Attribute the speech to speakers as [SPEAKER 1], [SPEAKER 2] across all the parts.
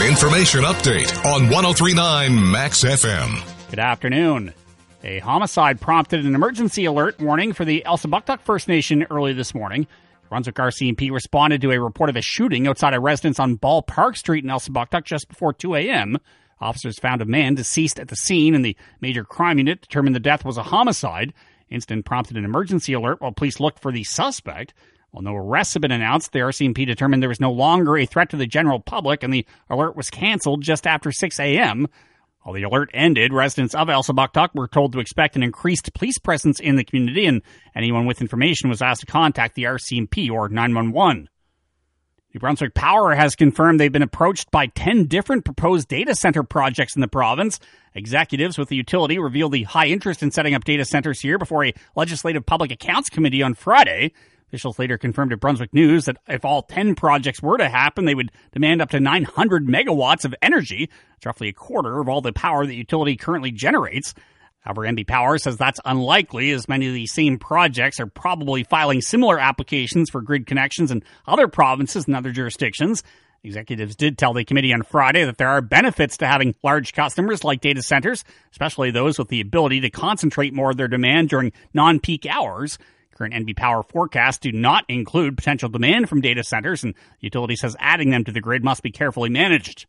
[SPEAKER 1] information update on 103.9 Max FM.
[SPEAKER 2] Good afternoon. A homicide prompted an emergency alert warning for the Elsipogtog First Nation early this morning. Brunswick RCMP responded to a report of a shooting outside a residence on Ball Park Street in Elsipogtog just before 2 a.m. Officers found a man deceased at the scene, and the major crime unit determined the death was a homicide. Incident prompted an emergency alert while police looked for the suspect. While no arrests have been announced, the RCMP determined there was no longer a threat to the general public, and the alert was canceled just after 6 a.m. While the alert ended, residents of Elsipogtog were told to expect an increased police presence in the community, and anyone with information was asked to contact the RCMP or 911. New Brunswick Power has confirmed they've been approached by 10 different proposed data center projects in the province. Executives with the utility revealed the high interest in setting up data centers here before a Legislative Public Accounts Committee on Friday. Officials later confirmed to Brunswick News that if all 10 projects were to happen, they would demand up to 900 megawatts of energy. It's roughly a quarter of all the power the utility currently generates. However, NB Power says that's unlikely, as many of these same projects are probably filing similar applications for grid connections in other provinces and other jurisdictions. Executives did tell the committee on Friday that there are benefits to having large customers like data centers, especially those with the ability to concentrate more of their demand during non-peak hours. Current NB Power forecasts do not include potential demand from data centers, and the utility says adding them to the grid must be carefully managed.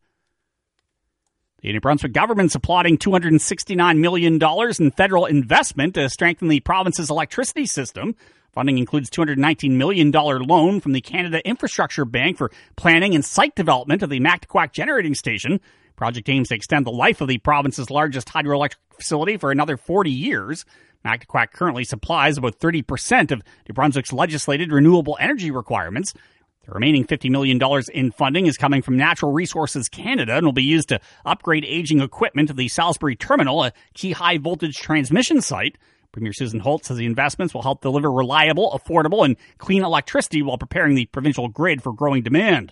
[SPEAKER 2] The New Brunswick government's applauding $269 million in federal investment to strengthen the province's electricity system. Funding includes $219 million loan from the Canada Infrastructure Bank for planning and site development of the Mactaquac generating station. Project aims to extend the life of the province's largest hydroelectric facility for another 40 years. Mactaquac currently supplies about 30% of New Brunswick's legislated renewable energy requirements. The remaining $50 million in funding is coming from Natural Resources Canada and will be used to upgrade aging equipment at the Salisbury Terminal, a key high-voltage transmission site. Premier Susan Holt says the investments will help deliver reliable, affordable, and clean electricity while preparing the provincial grid for growing demand.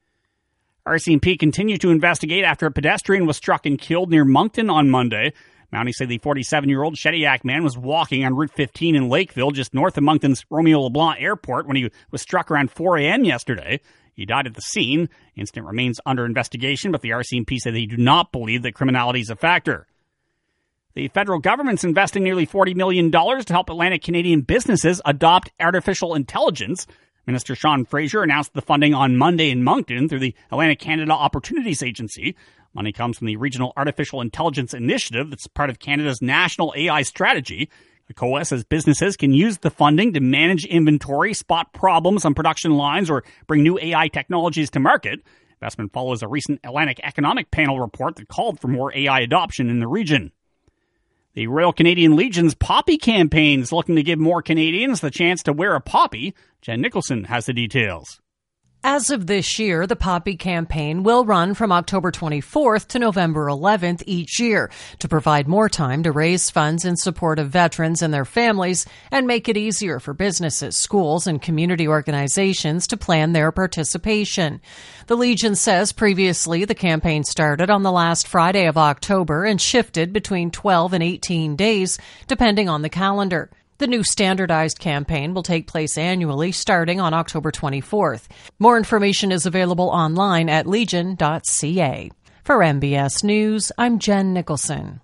[SPEAKER 2] RCMP continued to investigate after a pedestrian was struck and killed near Moncton on Monday. Mounties say the 47-year-old Shediac man was walking on Route 15 in Lakeville, just north of Moncton's Romeo LeBlanc Airport, when he was struck around 4 a.m. yesterday. He died at the scene. The incident remains under investigation, but the RCMP said they do not believe that criminality is a factor. The federal government's investing nearly $40 million to help Atlantic Canadian businesses adopt artificial intelligence. Minister Sean Fraser announced the funding on Monday in Moncton through the Atlantic Canada Opportunities Agency. Money comes from the Regional Artificial Intelligence Initiative that's part of Canada's national AI strategy. The COA says businesses can use the funding to manage inventory, spot problems on production lines, or bring new AI technologies to market. Investment follows a recent Atlantic Economic Panel report that called for more AI adoption in the region. The Royal Canadian Legion's Poppy campaign is looking to give more Canadians the chance to wear a poppy. Jen Nicholson has the details.
[SPEAKER 3] As of this year, the Poppy campaign will run from October 24th to November 11th each year to provide more time to raise funds in support of veterans and their families and make it easier for businesses, schools, and community organizations to plan their participation. The Legion says previously the campaign started on the last Friday of October and shifted between 12 and 18 days, depending on the calendar. The new standardized campaign will take place annually starting on October 24th. More information is available online at legion.ca. For MBS News, I'm Jen Nicholson.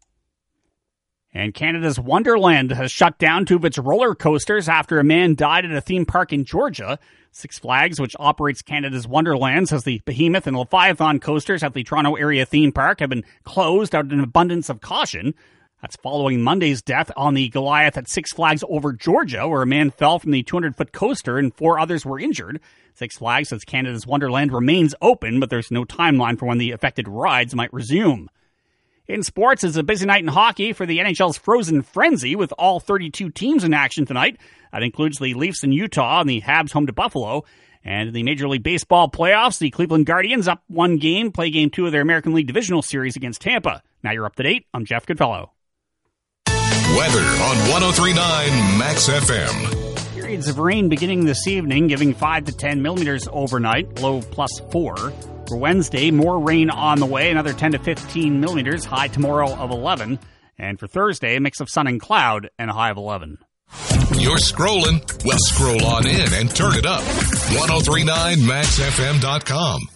[SPEAKER 2] And Canada's Wonderland has shut down 2 of its roller coasters after a man died at a theme park in Georgia. Six Flags, which operates Canada's Wonderland, says the Behemoth and Leviathan coasters at the Toronto area theme park have been closed out of an abundance of caution. That's following Monday's death on the Goliath at Six Flags Over Georgia, where a man fell from the 200-foot coaster and 4 others were injured. Six Flags says Canada's Wonderland remains open, but there's no timeline for when the affected rides might resume. In sports, it's a busy night in hockey for the NHL's Frozen Frenzy, with all 32 teams in action tonight. That includes the Leafs in Utah and the Habs home to Buffalo. And in the Major League Baseball playoffs, the Cleveland Guardians up 1 game, play Game 2 of their American League Divisional Series against Tampa. Now you're up to date. I'm Jeff Goodfellow.
[SPEAKER 1] Weather on 103.9 Max FM.
[SPEAKER 2] Periods of rain beginning this evening, giving 5 to 10 millimeters overnight, low +4. For Wednesday, more rain on the way, another 10 to 15 millimeters, high tomorrow of 11. And for Thursday, a mix of sun and cloud and a high of 11.
[SPEAKER 1] You're scrolling? Well, scroll on in and turn it up. 1039maxfm.com.